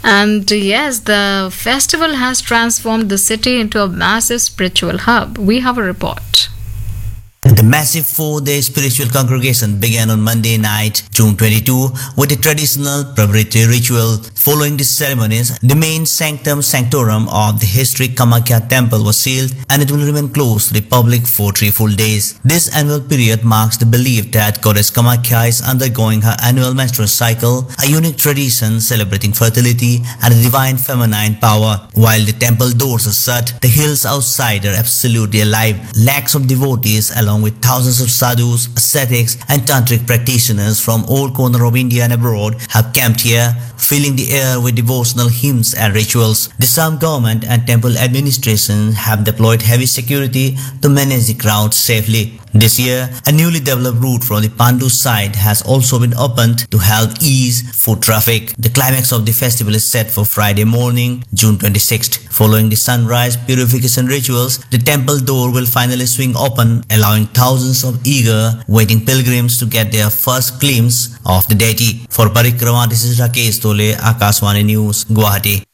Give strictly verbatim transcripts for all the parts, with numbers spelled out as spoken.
And yes, the festival has transformed the city into a massive spiritual hub. We have a report. The massive four-day spiritual congregation began on Monday night, June twenty-second, with a traditional preparatory ritual. Following the ceremonies, the main sanctum sanctorum of the historic Kamakhya temple was sealed, and it will remain closed to the public for three full days. This annual period marks the belief that Goddess Kamakhya is undergoing her annual menstrual cycle, a unique tradition celebrating fertility and the divine feminine power. While the temple doors are shut, the hills outside are absolutely alive. Lakhs of devotees, along with thousands of sadhus, ascetics and tantric practitioners from all corners of India and abroad, have camped here, filling the air with devotional hymns and rituals. The Assam government and temple administration have deployed heavy security to manage the crowd safely. This year, a newly developed route from the Pandu side has also been opened to help ease foot traffic. The climax of the festival is set for Friday morning, June twenty-sixth. Following the sunrise purification rituals, the temple door will finally swing open, allowing thousands of eager, waiting pilgrims to get their first glimpse of the deity. For Parikrama, this is Rakesh Tole, Akashvani News, Guwahati.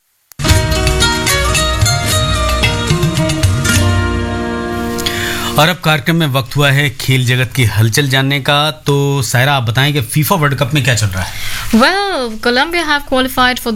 और अब कार्यक्रम में वक्त हुआ है खेल जगत की हलचल जानने का। तो सायरा, आप बताएं कि फीफा वर्ल्ड कप में क्या चल रहा है? Well, Colombia have qualified for the